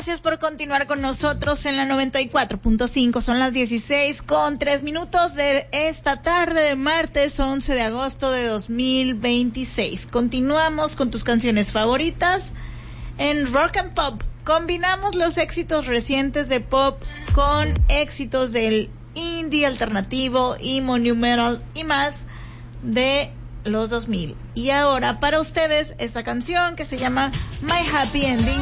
Gracias por continuar con nosotros en la 94.5. Son las 16:03 de esta tarde de martes 11 de agosto de 2026. Continuamos con tus canciones favoritas en Rock and Pop. Combinamos los éxitos recientes de pop con éxitos del indie, alternativo, emo, new metal y más de los 2000. Y ahora para ustedes esta canción que se llama My Happy Ending